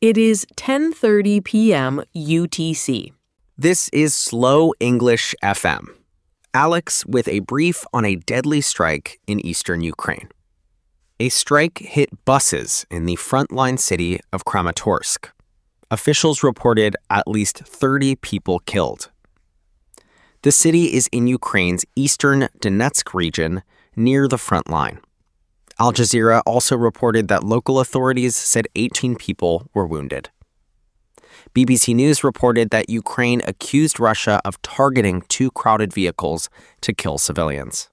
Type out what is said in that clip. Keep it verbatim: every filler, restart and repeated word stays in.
It is ten thirty p.m. U T C. This is Slow English F M. Alex with a brief on a deadly strike in eastern Ukraine. A strike hit buses in the frontline city of Kramatorsk. Officials reported at least thirty people killed. The city is in Ukraine's eastern Donetsk region near the front line. Al Jazeera also reported that local authorities said eighteen people were wounded. B B C News reported that Ukraine accused Russia of targeting two crowded vehicles to kill civilians.